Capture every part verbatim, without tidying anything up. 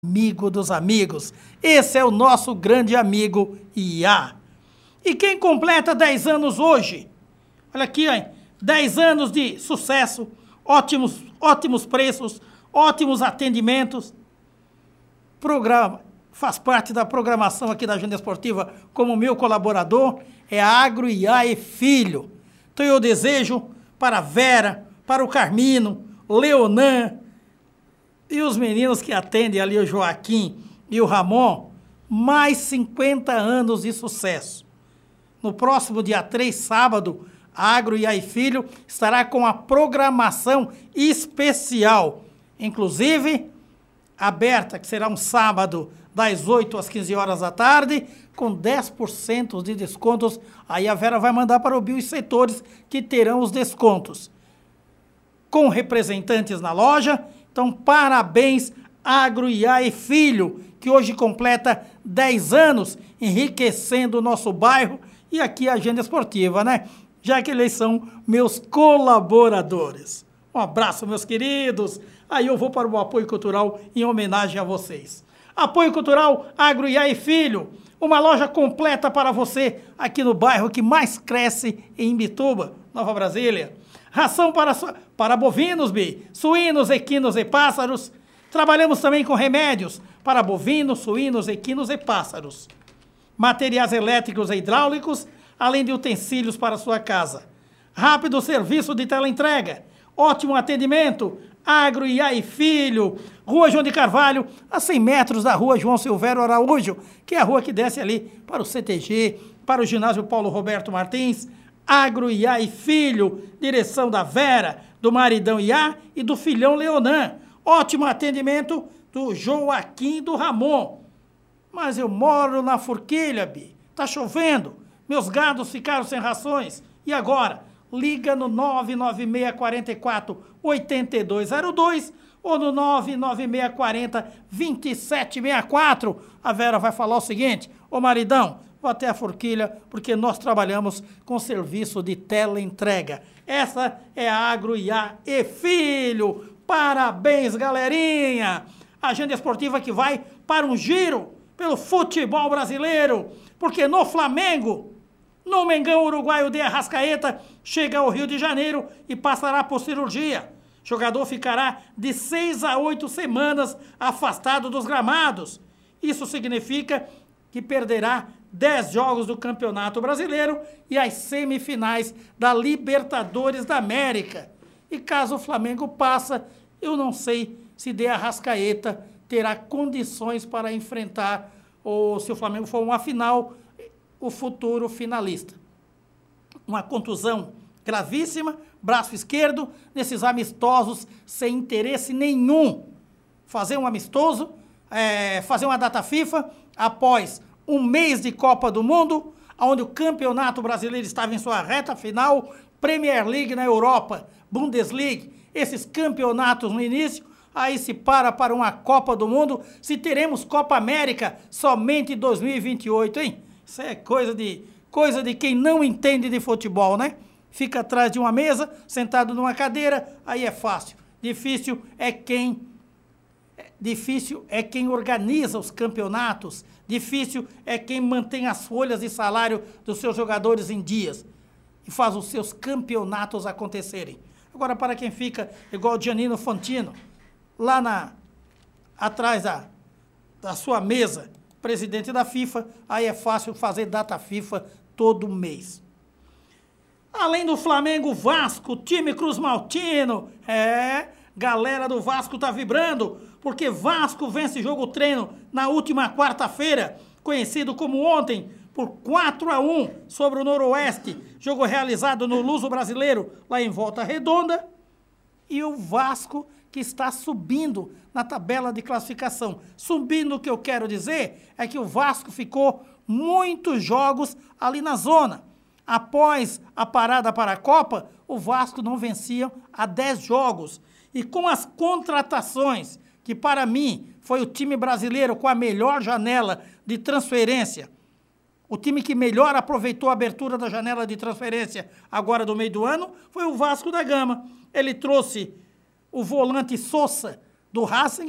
Amigo dos amigos, esse é o nosso grande amigo I A. E quem completa dez anos hoje? Olha aqui, ó, dez anos de sucesso, ótimos, ótimos preços, ótimos atendimentos. Programa, faz parte da programação aqui da Agenda Esportiva como meu colaborador, é a Agro I A e Filho. Então eu desejo para a Vera, para o Carmino, Leonan, e os meninos que atendem ali, o Joaquim e o Ramon, mais cinquenta anos de sucesso. No próximo dia três, sábado, a Agro I A e Filho estará com a programação especial, inclusive aberta, que será um sábado das oito às quinze horas da tarde, com dez por cento de descontos. Aí a Vera vai mandar para o Bio e setores que terão os descontos. Com representantes na loja. Então, parabéns, Agro I A e Filho, que hoje completa dez anos, enriquecendo o nosso bairro e aqui a Agenda Esportiva, né? Já que eles são meus colaboradores. Um abraço, meus queridos. Aí eu vou para o apoio cultural em homenagem a vocês. Apoio Cultural Agro I A e Filho, uma loja completa para você aqui no bairro que mais cresce em Imbituba, Nova Brasília. Ração para, para bovinos, bi, suínos, equinos e pássaros. Trabalhamos também com remédios para bovinos, suínos, equinos e pássaros. Materiais elétricos e hidráulicos, além de utensílios para sua casa. Rápido serviço de teleentrega. Ótimo atendimento. Agro I A e Filho. Rua João de Carvalho, a cem metros da Rua João Silvério Araújo, que é a rua que desce ali para o C T G, para o ginásio Paulo Roberto Martins. Agro I A e Filho, direção da Vera, do maridão I A e do filhão Leonan. Ótimo atendimento do Joaquim e do Ramon. Mas eu moro na Forquilha, bi. Tá chovendo. Meus gados ficaram sem rações. E agora? Liga no nove nove seis quatro quatro, oito dois zero dois ou no nove nove seis quatro zero, dois sete seis quatro. A Vera vai falar o seguinte: ô maridão, vou até a Forquilha, porque nós trabalhamos com serviço de teleentrega. Essa é a Agro I A e Filho. Parabéns, galerinha! Agenda Esportiva que vai para um giro pelo futebol brasileiro, porque no Flamengo, no Mengão uruguaio de Arrascaeta, chega ao Rio de Janeiro e passará por cirurgia. O jogador ficará de seis a oito semanas afastado dos gramados. Isso significa que perderá dez jogos do Campeonato Brasileiro e as semifinais da Libertadores da América. E caso o Flamengo passe, eu não sei se de Arrascaeta terá condições para enfrentar, ou se o Flamengo for uma final, o futuro finalista. Uma contusão gravíssima, braço esquerdo, nesses amistosos sem interesse nenhum. Fazer um amistoso, é, fazer uma data FIFA após um mês de Copa do Mundo, onde o Campeonato Brasileiro estava em sua reta final, Premier League na Europa, Bundesliga, esses campeonatos no início, aí se para para uma Copa do Mundo, se teremos Copa América somente em dois mil e vinte e oito, hein? Isso é coisa de, coisa de quem não entende de futebol, né? Fica atrás de uma mesa, sentado numa cadeira, aí é fácil. Difícil é quem... Difícil é quem organiza os campeonatos, difícil é quem mantém as folhas de salário dos seus jogadores em dias e faz os seus campeonatos acontecerem. Agora, para quem fica igual o Giannino Fantino, lá na, atrás da, da sua mesa, presidente da FIFA, aí é fácil fazer data FIFA todo mês. Além do Flamengo, Vasco, time Cruz Maltino, é, galera do Vasco tá vibrando, porque Vasco vence jogo treino na última quarta-feira, conhecido como ontem, por quatro a um sobre o Noroeste, jogo realizado no Luso Brasileiro, lá em Volta Redonda, e o Vasco que está subindo na tabela de classificação. Subindo, o que eu quero dizer é que o Vasco ficou muitos jogos ali na zona. Após a parada para a Copa, o Vasco não vencia há dez jogos. E com as contratações, que para mim foi o time brasileiro com a melhor janela de transferência, o time que melhor aproveitou a abertura da janela de transferência agora do meio do ano, foi o Vasco da Gama. Ele trouxe o volante Sousa do Racing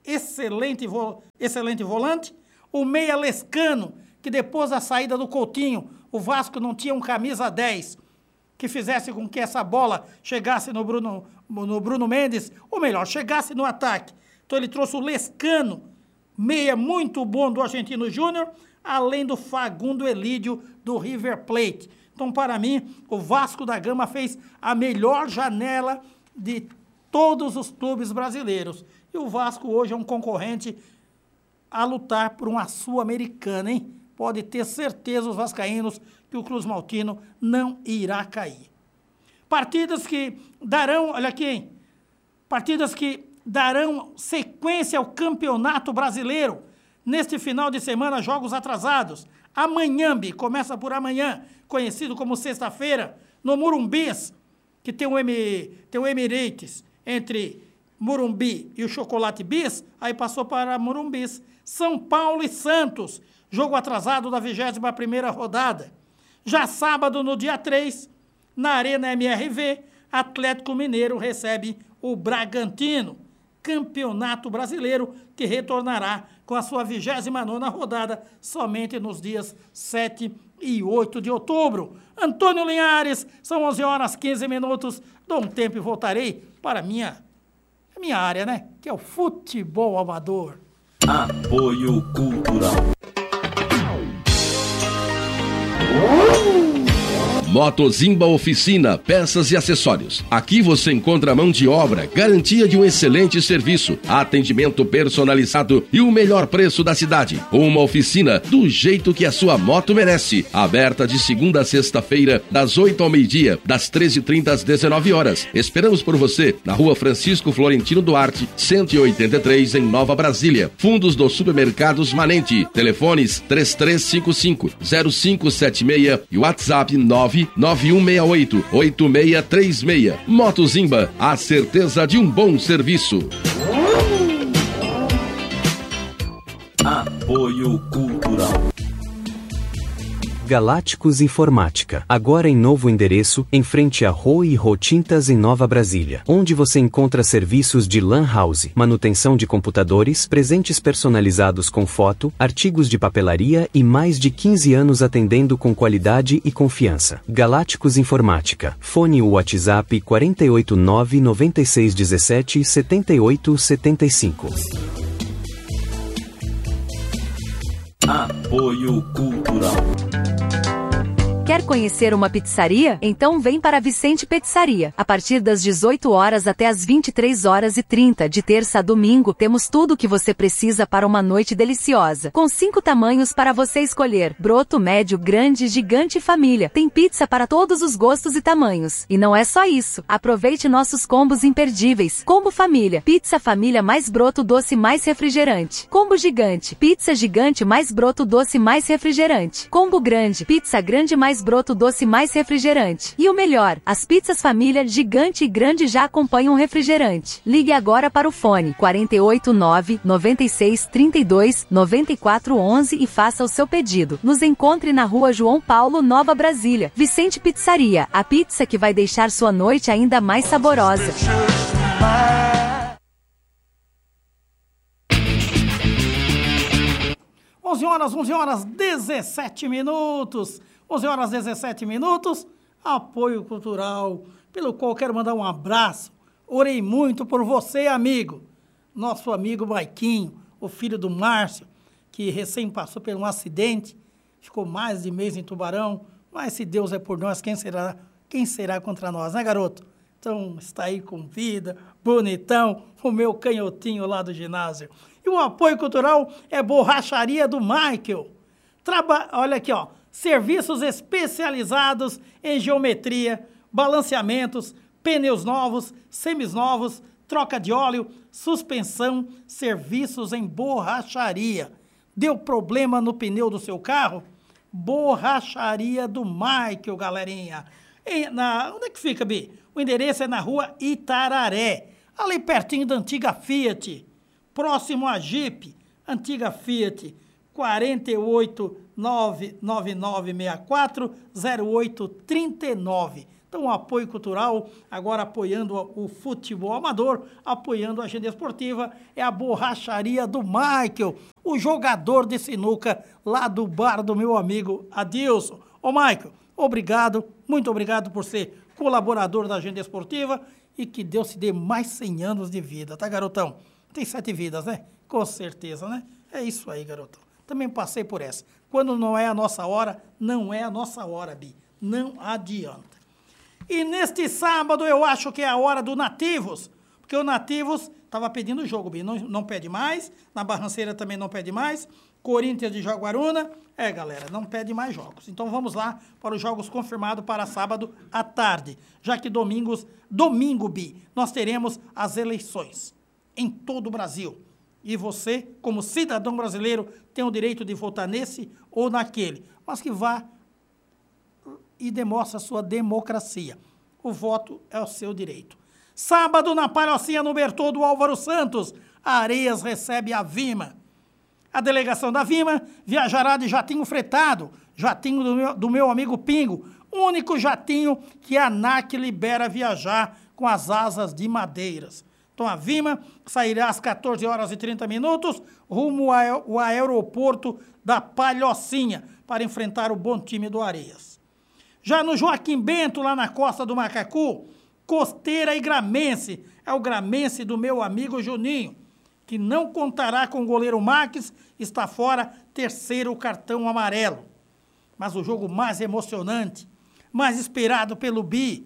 excelente, vo, excelente volante. O meia Lescano, que depois da saída do Coutinho, o Vasco não tinha um camisa dez que fizesse com que essa bola chegasse no Bruno, no Bruno Mendes, ou melhor, chegasse no ataque. Então ele trouxe o Lescano, meia muito bom do Argentino Júnior, além do Fagundo Elídio do River Plate. Então, para mim, o Vasco da Gama fez a melhor janela de todos os clubes brasileiros. E o Vasco hoje é um concorrente a lutar por uma Sul-Americana, hein? Pode ter certeza os vascaínos que o Cruz Maltino não irá cair. Partidas que darão, olha aqui, hein? Partidas que darão sequência ao Campeonato Brasileiro. Neste final de semana, jogos atrasados. Amanhã, começa por amanhã, conhecido como sexta-feira, no Morumbis, que tem o, M, tem o Emirates entre Morumbi e o Chocolate Bis, aí passou para Morumbis. São Paulo e Santos, jogo atrasado da vigésima primeira rodada. Já sábado, no dia três, na Arena M R V, Atlético Mineiro recebe o Bragantino. Campeonato Brasileiro que retornará com a sua vigésima nona rodada somente nos dias sete e oito de outubro. Antônio Linhares, são onze horas e quinze minutos, dou um tempo e voltarei para a minha, a minha área, né? Que é o futebol amador. Apoio Cultural. Motozimba Oficina, peças e acessórios. Aqui você encontra mão de obra, garantia de um excelente serviço, atendimento personalizado e o melhor preço da cidade. Uma oficina do jeito que a sua moto merece. Aberta de segunda a sexta-feira, das oito ao meio-dia, das treze e trinta às dezenove horas. Esperamos por você na Rua Francisco Florentino Duarte, cento e oitenta e três, em Nova Brasília. Fundos dos Supermercados Manente. Telefones três três cinco cinco, zero cinco sete seis e WhatsApp nove nove um seis oito, oito seis três seis. Motozimba, a certeza de um bom serviço. Apoio Cultural. Galácticos Informática, agora em novo endereço, em frente a Rô e Rô Tintas em Nova Brasília, onde você encontra serviços de LAN house, manutenção de computadores, presentes personalizados com foto, artigos de papelaria e mais de quinze anos atendendo com qualidade e confiança. Galácticos Informática, fone WhatsApp quatro oito nove, nove seis um sete, sete oito sete cinco. Apoio Cultural. Quer conhecer uma pizzaria? Então vem para a Vicente Pizzaria. A partir das dezoito horas até as vinte e três horas e trinta, de terça a domingo, temos tudo o que você precisa para uma noite deliciosa. Com cinco tamanhos para você escolher: broto, médio, grande, gigante e família. Tem pizza para todos os gostos e tamanhos. E não é só isso. Aproveite nossos combos imperdíveis. Combo Família. Pizza família mais broto doce mais refrigerante. Combo Gigante. Pizza gigante mais broto doce mais refrigerante. Combo Grande. Pizza grande mais broto doce mais refrigerante. E o melhor, as pizzas família gigante e grande já acompanham refrigerante. Ligue agora para o fone quatro oito nove, nove seis três dois, nove quatro um um e faça o seu pedido. Nos encontre na Rua João Paulo, Nova Brasília. Vicente Pizzaria, a pizza que vai deixar sua noite ainda mais saborosa. onze horas, onze horas, dezessete minutos. onze horas, dezessete minutos. Apoio Cultural, pelo qual quero mandar um abraço. Orei muito por você, amigo. Nosso amigo Maiquinho, o filho do Márcio, que recém passou por um acidente, ficou mais de mês em Tubarão. Mas se Deus é por nós, quem será, quem será contra nós, né, garoto? Então, está aí com vida, bonitão, o meu canhotinho lá do ginásio. E o apoio cultural é Borracharia do Michael. Traba... Olha aqui, ó. Serviços especializados em geometria, balanceamentos, pneus novos, seminovos, troca de óleo, suspensão, serviços em borracharia. Deu problema no pneu do seu carro? Borracharia do Michael, galerinha. E na... Onde é que fica, Bi? O endereço é na Rua Itararé, ali pertinho da antiga Fiat, próximo à Jeep, antiga Fiat, quatro oito nove, nove nove seis quatro, zero oito três nove. Então, o apoio cultural, agora apoiando o futebol amador, apoiando a agenda esportiva, é a borracharia do Michael, o jogador de sinuca lá do bar do meu amigo Adilson. Ô, Michael, obrigado, muito obrigado por ser colaborador da agenda esportiva e que Deus te dê mais cem anos de vida, tá, garotão? Tem sete vidas, né? Com certeza, né? É isso aí, garotão. Também passei por essa. Quando não é a nossa hora, não é a nossa hora, Bi. Não adianta. E neste sábado eu acho que é a hora do Nativos, porque o Nativos estava pedindo o jogo, Bi. Não, não pede mais, na Barranceira também não pede mais, Corinthians de Jaguaruna, é, galera, não pede mais jogos. Então vamos lá para os jogos confirmados para sábado à tarde, já que domingos, domingo, Bi, nós teremos as eleições em todo o Brasil. E você, como cidadão brasileiro, tem o direito de votar nesse ou naquele, mas que vá e demonstre a sua democracia. O voto é o seu direito. Sábado, na Palhocinha, no Bertoldo Álvaro Santos, Areias recebe a Vima. A delegação da Vima viajará de jatinho fretado, jatinho do meu, do meu amigo Pingo, único jatinho que a ANAC libera viajar com as asas de madeiras. Então a Vima sairá às quatorze horas e trinta minutos rumo ao aeroporto da Palhocinha para enfrentar o bom time do Areias. Já no Joaquim Bento, lá na Costa do Macacu, Costeira e Gramense, é o Gramense do meu amigo Juninho, que não contará com o goleiro Marques, está fora, terceiro cartão amarelo. Mas o jogo mais emocionante, mais esperado pelo Bi,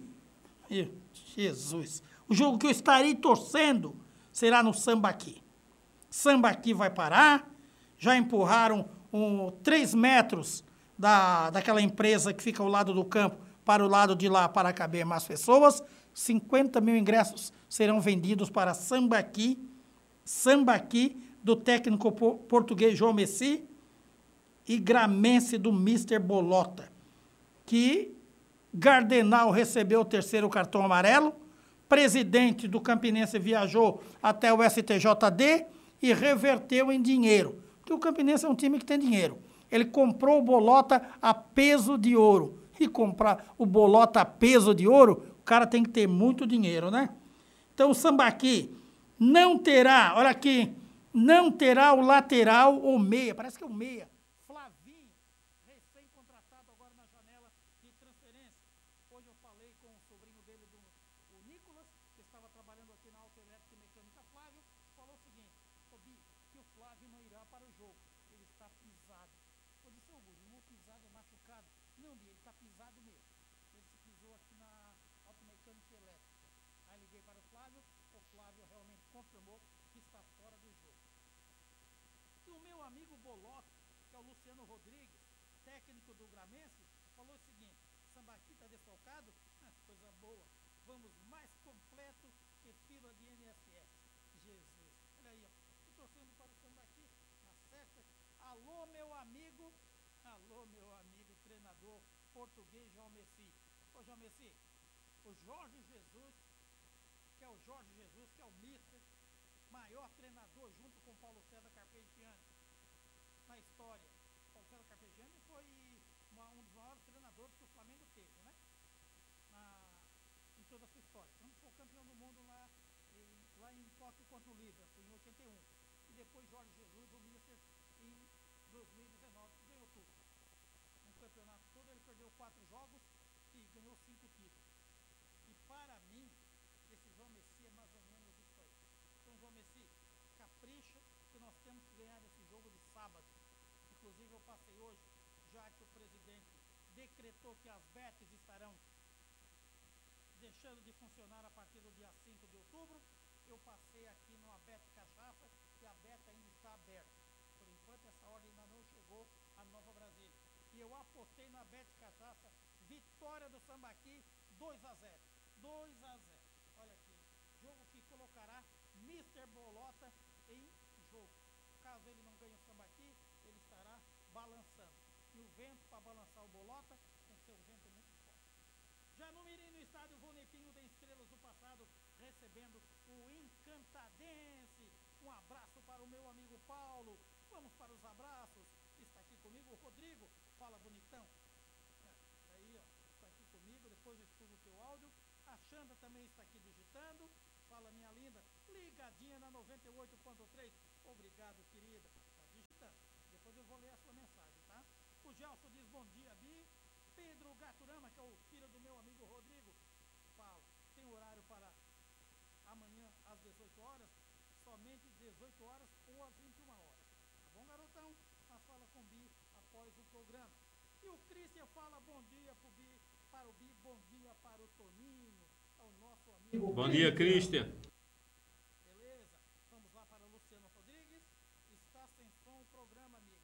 Jesus, o jogo que eu estarei torcendo será no Sambaqui. Sambaqui vai parar, já empurraram um, três metros da, daquela empresa que fica ao lado do campo para o lado de lá para caber mais pessoas. cinquenta mil ingressos serão vendidos para Sambaqui, Sambaqui do técnico português João Messi e Gramense do mister Bolota, que Gardenal recebeu o terceiro cartão amarelo, presidente do Campinense viajou até o S T J D e reverteu em dinheiro, porque o Campinense é um time que tem dinheiro. Ele comprou o Bolota a peso de ouro. E comprar o Bolota a peso de ouro, o cara tem que ter muito dinheiro, né? Então o Sambaqui não terá, olha aqui, não terá o lateral ou meia, parece que é o meia, Flavinho, recém-contratado agora na janela de transferência. Hoje eu falei com o sobrinho dele, do, o Nicolas, que estava trabalhando aqui na Autoelétrica e Mecânica Flávio, falou o seguinte: Tobi, que o Flávio não irá para o jogo, ele está pisado. Eu disse: ô Guri, não é pisado, é machucado. Não, Bi, ele está pisado mesmo. Ele se pisou aqui na Automecânica Elétrica. Aí liguei para o Flávio, o Flávio realmente confirmou que está fora do jogo. E o meu amigo Bolota, que é o Luciano Rodrigues, técnico do Gramense, falou o seguinte: Sambaqui está desfalcado? Coisa boa. Vamos mais completo que fila de I N S S. Jesus. Olha aí, ó. Estou torcendo para o Sambaqui. Na certa. Alô, meu amigo. Alô, meu amigo treinador português João Messi. Ô, João Messi, o Jorge Jesus, que é o Jorge Jesus, que é o mister, maior treinador junto com Paulo César Carpegiani na história. Paulo César Carpegiani foi uma, um dos maiores treinadores que o Flamengo teve, né? Na, em toda a sua história. Quando foi campeão do mundo lá em, lá em Tóquio contra o Liverpool, em oitenta e um. E depois Jorge Jesus, o mister, em dois mil e dezenove, que ganhou tudo. No campeonato todo ele perdeu quatro jogos e ganhou cinco títulos. E para mim, esse João Messi é mais ou menos isso aí. Então, João Messi, capricha que nós temos que ganhar esse jogo de sábado. Inclusive, eu passei hoje, já que o presidente decretou que as betes estarão deixando de funcionar a partir do dia cinco de outubro, eu passei aqui numa Bet Cachaça e a Bet ainda está aberta. Por enquanto, essa ordem ainda não chegou a Nova Brasília. E eu apostei na Bet Cachaça, vitória do Sambaqui, dois a zero. dois a zero. Olha aqui, jogo que colocará mister Bolota em jogo. Caso ele não ganhe o Sambaqui, ele estará balançando. E o vento para balançar o Bolota tem que ser um vento muito forte. Já no Mirim, no estádio Vonepinho de Estrelas do passado, recebendo o Encantadense. Um abraço para o meu amigo Paulo. Vamos para os abraços. Está aqui comigo o Rodrigo. Fala, bonitão. É, aí, ó, está aqui comigo. Depois depois eu escuto o teu áudio. A Xanda também está aqui digitando. Fala, minha linda, ligadinha na noventa e oito ponto três. Obrigado, querida. Está digitando. Depois eu vou ler a sua mensagem, tá? O Gelson diz bom dia, Bi. Pedro Gaturama, que é o filho do meu amigo Rodrigo, fala, tem horário para amanhã às dezoito horas, somente dezoito horas ou às vinte e uma horas. Tá bom, garotão? Mas fala com o Bi após o programa. E o Cristian fala bom dia pro Bi, para o Bi, bom dia para o Toninho, ao nosso amigo. Bom dia, Cristian. Beleza, vamos lá para o Luciano Rodrigues. Está sem som o programa, amigo.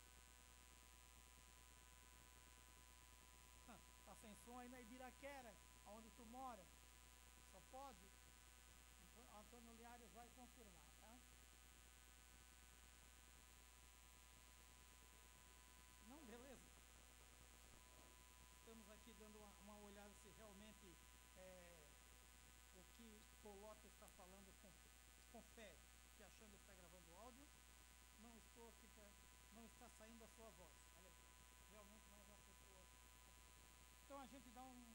Está sem som aí na Ibiraquera, onde tu mora. Só pode. Antônio Liares vai confirmar, tá? Não, beleza. Estamos aqui dando uma, uma olhada se realmente é, o que Polota está falando com, confere. Que achando que está gravando o áudio, não estou aqui, pra, não está saindo a sua voz. Olha aqui, realmente não é uma pessoa. Então a gente dá um